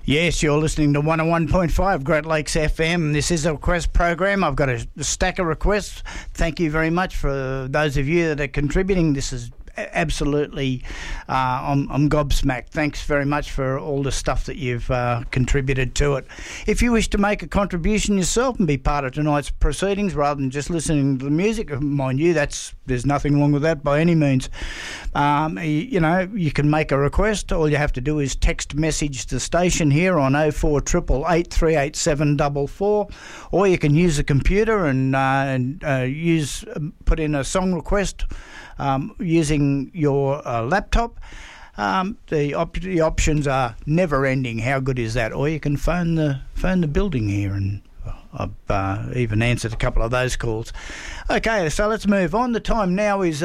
Yes, you're listening to 101.5 Great Lakes FM. This is a request program. I've got a stack of requests. Thank you very much for those of you that are contributing. This is absolutely, I'm gobsmacked. Thanks very much for all the stuff that you've contributed to it. If you wish to make a contribution yourself and be part of tonight's proceedings rather than just listening to the music, mind you, there's nothing wrong with that by any means. You can make a request. All you have to do is text message the station here on 0488 38744, or you can use the computer and put in a song request using your laptop. The options are never ending. How good is that? Or you can phone the building here, and I've even answered a couple of those calls. Okay, so let's move on. The time now is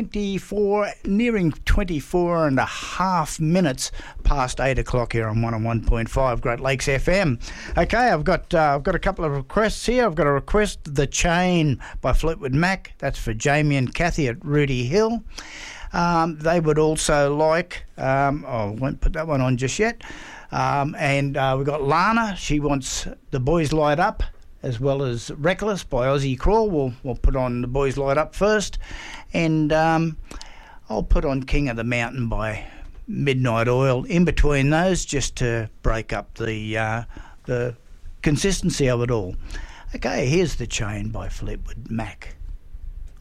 24 and a half minutes past 8 o'clock here on 101.5 Great Lakes FM. Okay, I've got a couple of requests here. I've got a request, The Chain by Fleetwood Mac. That's for Jamie and Kathy at Rudy Hill. They would also like, I won't put that one on just yet. And we've got Lana. She wants The Boys Light Up, as well as Reckless by Ozzy Crawl. We'll put on The Boys Light Up first. And I'll put on King of the Mountain by Midnight Oil in between those, just to break up the consistency of it all. Okay, here's The Chain by Fleetwood Mac.